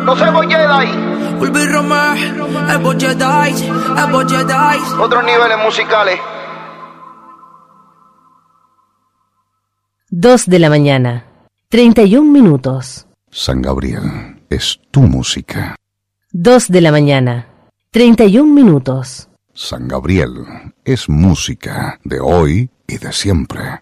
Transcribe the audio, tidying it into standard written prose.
No se voy Jedi. Ulvi Romer, Evo Jedi, Evo Jedi. Otros niveles musicales. 2 de la mañana, 31 minutos. San Gabriel, es tu música. 2 de la mañana, 31 minutos. San Gabriel, es música de hoy y de siempre.